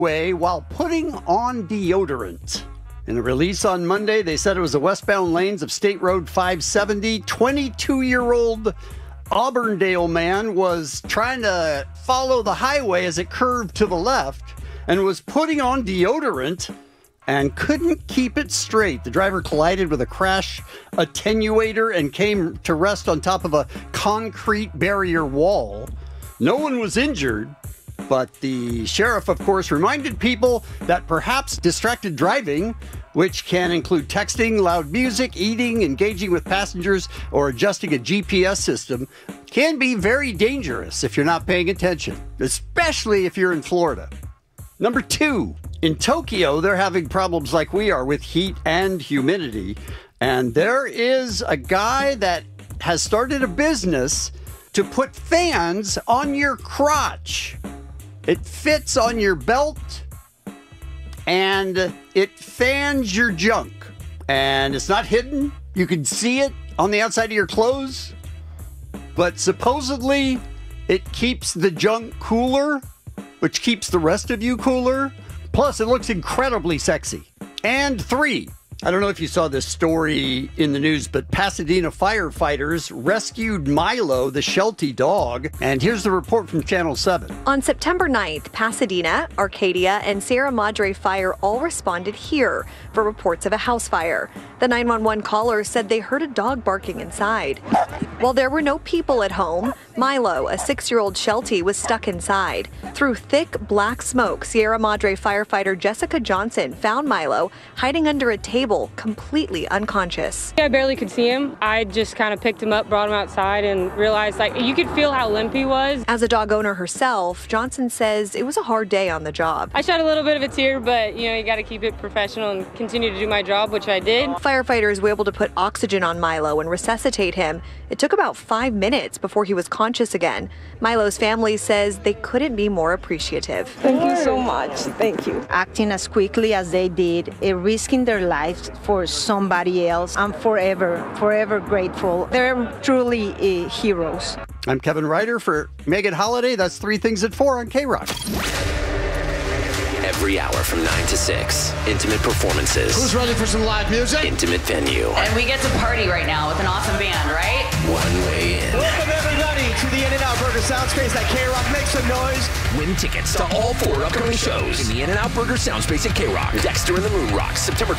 way while putting on deodorant. In a release on Monday, they said it was the westbound lanes of State Road 570. 22-year-old Auburndale man was trying to follow the highway as it curved to the left and was putting on deodorant and couldn't keep it straight. The driver collided with a crash attenuator and came to rest on top of a concrete barrier wall. No one was injured, but the sheriff, of course, reminded people that perhaps distracted driving, which can include texting, loud music, eating, engaging with passengers, or adjusting a GPS system, can be very dangerous if you're not paying attention, especially if you're in Florida. Number 2, in Tokyo, they're having problems like we are with heat and humidity. And there is a guy that has started a business to put fans on your crotch. It fits on your belt and it fans your junk. And it's not hidden. You can see it on the outside of your clothes. But supposedly it keeps the junk cooler, which keeps the rest of you cooler. Plus, it looks incredibly sexy. And 3, I don't know if you saw this story in the news, but Pasadena firefighters rescued Milo, the Sheltie dog. And here's the report from Channel 7. On September 9th, Pasadena, Arcadia, and Sierra Madre Fire all responded here for reports of a house fire. The 911 caller said they heard a dog barking inside. While there were no people at home, Milo, a 6-year-old Sheltie, was stuck inside. Through thick black smoke, Sierra Madre firefighter Jessica Johnson found Milo hiding under a table, completely unconscious. I barely could see him. I just kind of picked him up, brought him outside, and realized you could feel how limp he was. As a dog owner herself, Johnson says it was a hard day on the job. I shed a little bit of a tear, but you got to keep it professional and continue to do my job, which I did. Firefighters were able to put oxygen on Milo and resuscitate him. It took about 5 minutes before he was conscious again. Milo's family says they couldn't be more appreciative. Thank you so much. Thank you. Acting as quickly as they did, risking their lives for somebody else. I'm forever grateful. They're truly heroes. I'm Kevin Ryder for Megan Holiday. That's 3 Things at 4 on K-Rock. Every hour from 9 to 6, intimate performances. Who's ready for some live music? Intimate venue. And we get to party right now with an awesome band, right? One way in. Welcome everybody to the In-N-Out Burger Soundspace at K-Rock. Make some noise. Win tickets to all 4 upcoming shows in the In-N-Out Burger Soundspace at K-Rock. Dexter and the Moon Rocks, September